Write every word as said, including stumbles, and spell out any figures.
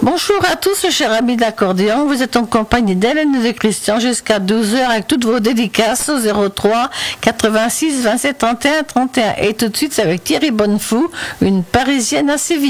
Bonjour à tous, chers amis de l'accordéon. Vous êtes en compagnie d'Hélène et de Christian jusqu'à douze heures avec toutes vos dédicaces au zéro trois quatre-vingt-six vingt-sept trente et un trente et un. Et tout de suite, c'est avec Thierry Bonnefou, une Parisienne à Séville.